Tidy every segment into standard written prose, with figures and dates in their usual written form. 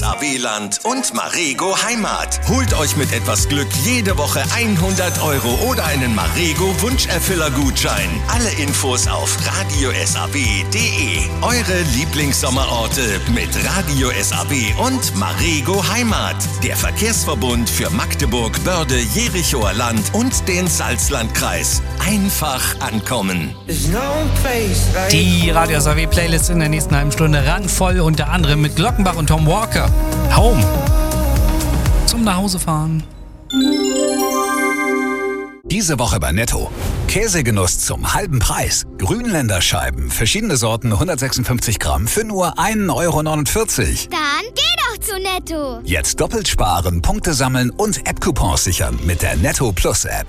SAW-Land und Marego Heimat. Holt euch mit etwas Glück jede Woche 100 € oder einen Marego Wunscherfüller-Gutschein. Alle Infos auf radiosab.de. Eure Lieblingssommerorte mit Radio SAW und Marego Heimat. Der Verkehrsverbund für Magdeburg, Börde, Jerichoer Land und den Salzlandkreis. Einfach ankommen. Die Radio SAW Playlist in der nächsten halben Stunde rangvoll, unter anderem mit Glockenbach und Tom Walker. Home. Zum Nachhausefahren. Diese Woche bei Netto. Käsegenuss zum halben Preis. Grünländerscheiben, verschiedene Sorten, 156 Gramm für nur 1,49 €. Dann geh doch zu Netto. Jetzt doppelt sparen, Punkte sammeln und App-Coupons sichern mit der Netto Plus App.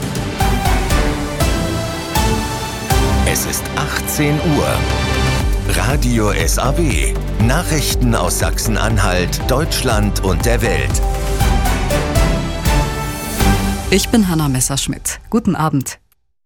Es ist 18 Uhr. Radio SAW. Nachrichten aus Sachsen-Anhalt, Deutschland und der Welt. Ich bin Hanna Messerschmidt. Guten Abend.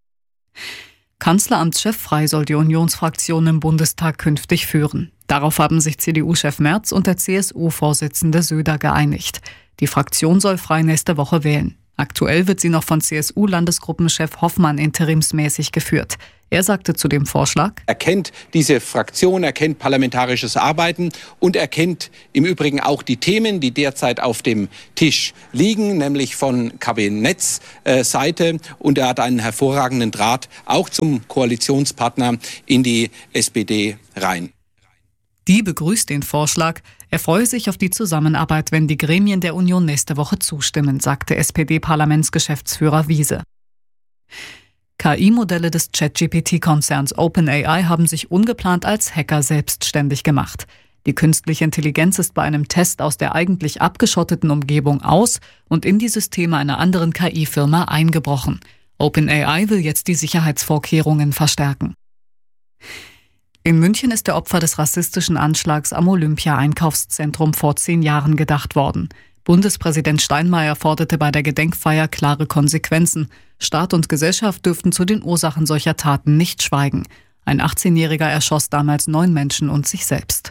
Kanzleramtschef Frey soll die Unionsfraktion im Bundestag künftig führen. Darauf haben sich CDU-Chef Merz und der CSU-Vorsitzende Söder geeinigt. Die Fraktion soll Frey nächste Woche wählen. Aktuell wird sie noch von CSU-Landesgruppenchef Hoffmann interimsmäßig geführt. Er sagte zu dem Vorschlag: Er kennt diese Fraktion, er kennt parlamentarisches Arbeiten und er kennt im Übrigen auch die Themen, die derzeit auf dem Tisch liegen, nämlich von Kabinettsseite. Und er hat einen hervorragenden Draht auch zum Koalitionspartner in die SPD rein. Die begrüßt den Vorschlag. Er freue sich auf die Zusammenarbeit, wenn die Gremien der Union nächste Woche zustimmen, sagte SPD-Parlamentsgeschäftsführer Wiese. KI-Modelle des ChatGPT-Konzerns OpenAI haben sich ungeplant als Hacker selbstständig gemacht. Die künstliche Intelligenz ist bei einem Test aus der eigentlich abgeschotteten Umgebung aus und in die Systeme einer anderen KI-Firma eingebrochen. OpenAI will jetzt die Sicherheitsvorkehrungen verstärken. In München ist der Opfer des rassistischen Anschlags am Olympia-Einkaufszentrum vor 10 Jahren gedacht worden. Bundespräsident Steinmeier forderte bei der Gedenkfeier klare Konsequenzen. Staat und Gesellschaft dürften zu den Ursachen solcher Taten nicht schweigen. Ein 18-Jähriger erschoss damals 9 Menschen und sich selbst.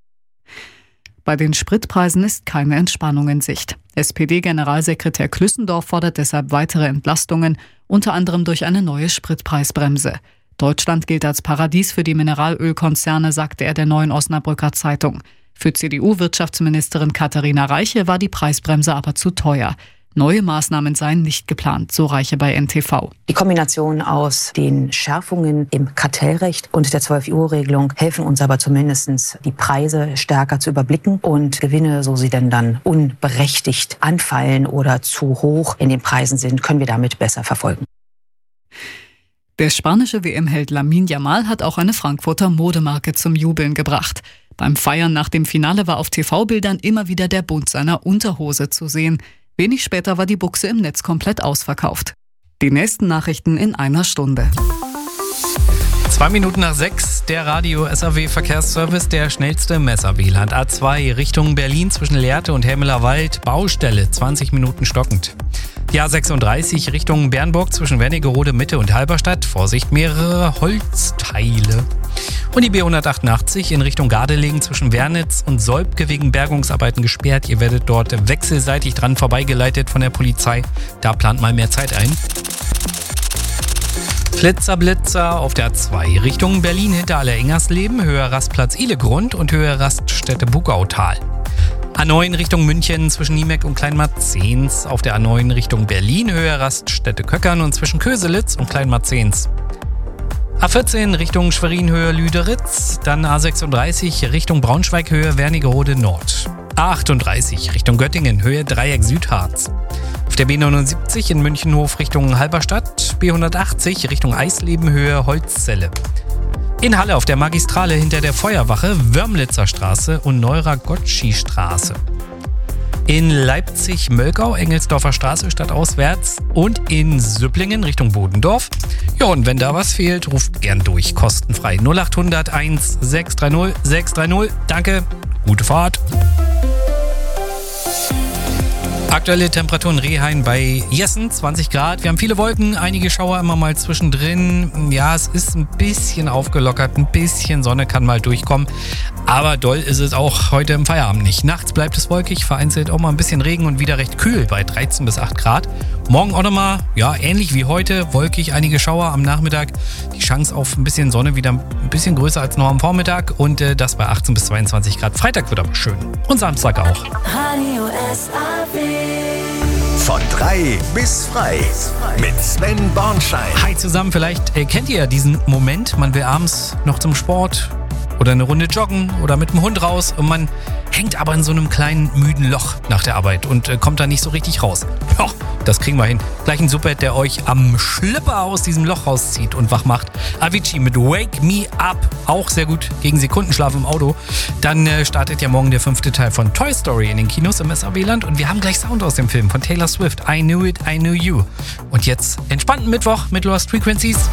Bei den Spritpreisen ist keine Entspannung in Sicht. SPD-Generalsekretär Klüssendorf fordert deshalb weitere Entlastungen, unter anderem durch eine neue Spritpreisbremse. Deutschland gilt als Paradies für die Mineralölkonzerne, sagte er der Neuen Osnabrücker Zeitung. Für CDU-Wirtschaftsministerin Katharina Reiche war die Preisbremse aber zu teuer. Neue Maßnahmen seien nicht geplant, so Reiche bei NTV. Die Kombination aus den Schärfungen im Kartellrecht und der 12-Uhr-Regelung helfen uns aber zumindest, die Preise stärker zu überblicken und Gewinne, so sie denn dann unberechtigt anfallen oder zu hoch in den Preisen sind, können wir damit besser verfolgen. Der spanische WM-Held Lamine Yamal hat auch eine Frankfurter Modemarke zum Jubeln gebracht. Beim Feiern nach dem Finale war auf TV-Bildern immer wieder der Bund seiner Unterhose zu sehen. Wenig später war die Buchse im Netz komplett ausverkauft. Die nächsten Nachrichten in einer Stunde. 2 Minuten nach 6, der Radio SAW Verkehrsservice, der schnellste im SAW-Land. A2 Richtung Berlin zwischen Lehrte und Helmeler Wald, Baustelle, 20 Minuten stockend. Die A36 Richtung Bernburg zwischen Wernigerode, Mitte und Halberstadt, Vorsicht, mehrere Holzteile. Und die B188 in Richtung Gardelegen zwischen Wernitz und Solbke wegen Bergungsarbeiten gesperrt. Ihr werdet dort wechselseitig dran vorbeigeleitet von der Polizei. Da plant mal mehr Zeit ein. Flitzer auf der A2 Richtung Berlin hinter Allerengersleben, Höhe Rastplatz Ihlegrund und Höhe Raststätte Bugautal. A9 Richtung München zwischen Niemeck und Kleinmarzens, auf der A9 Richtung Berlin, Höhe Raststätte Köckern und zwischen Köselitz und Kleinmarzens. A14 Richtung Schwerin, Höhe Lüderitz, dann A36 Richtung Braunschweig, Höhe Wernigerode Nord. A38 Richtung Göttingen, Höhe Dreieck Südharz. Auf der B79 in Münchenhof Richtung Halberstadt, B180 Richtung Eisleben, Höhe Holzzelle. In Halle auf der Magistrale hinter der Feuerwache, Wörmlitzer Straße und Neuragotschi-Straße. In Leipzig-Möllgau, Engelsdorfer Straße stadtauswärts und in Süpplingen Richtung Bodendorf. Ja, und wenn da was fehlt, ruft gern durch, kostenfrei 0800 1630 630. Danke, gute Fahrt. Aktuelle Temperaturen Rehhain bei Jessen, 20 Grad. Wir haben viele Wolken, einige Schauer immer mal zwischendrin. Ja, es ist ein bisschen aufgelockert, ein bisschen Sonne kann mal durchkommen. Aber doll ist es auch heute im Feierabend nicht. Nachts bleibt es wolkig, vereinzelt auch mal ein bisschen Regen und wieder recht kühl bei 13 bis 8 Grad. Morgen auch nochmal, ja, ähnlich wie heute, wolkig, einige Schauer am Nachmittag. Die Chance auf ein bisschen Sonne wieder ein bisschen größer als noch am Vormittag und das bei 18 bis 22 Grad. Freitag wird aber schön. Und Samstag auch. Radio SAB. Von 3 bis frei mit Sven Bornschein. Hi zusammen, vielleicht kennt ihr ja diesen Moment, man will abends noch zum Sport oder eine Runde joggen oder mit dem Hund raus und man hängt aber in so einem kleinen müden Loch nach der Arbeit und kommt da nicht so richtig raus. Ja, das kriegen wir hin. Gleich ein Superhit, der euch am Schlipper aus diesem Loch rauszieht und wach macht. Avicii mit Wake Me Up, auch sehr gut gegen Sekundenschlaf im Auto. Dann startet ja morgen der 5. Teil von Toy Story in den Kinos im SAW-Land und wir haben gleich Sound aus dem Film von Taylor Swift. I Knew It, I Knew You. Und jetzt entspannten Mittwoch mit Lost Frequencies.